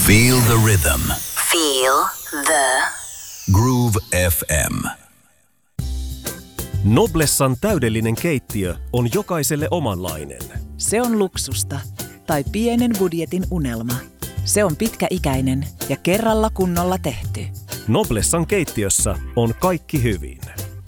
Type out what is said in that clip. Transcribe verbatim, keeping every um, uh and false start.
Feel the rhythm. Feel the Groove F M. Noblessan täydellinen keittiö on jokaiselle omanlainen. Se on luksusta tai pienen budjetin unelma. Se on pitkäikäinen ja kerralla kunnolla tehty. Noblessan keittiössä on kaikki hyvin.